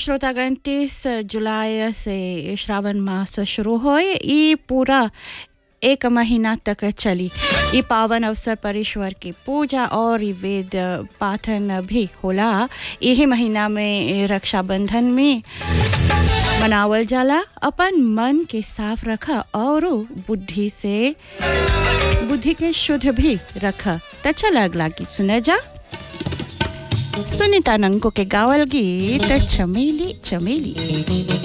श्रोतागण 30 जुलाई से श्रावण मास शुरू होए ई पूरा एक महीना तक चली। ये पावन अवसर पर ईश्वर की पूजा और वेद पाठन भी होला। यही महीना में रक्षाबंधन में मनावल जाला। अपन मन के साफ रखा और बुद्धि के शुद्ध भी रखा। तो चल अगला गीत सुने जा। सुनीता नंको के गावल गीत चमेली चमेली।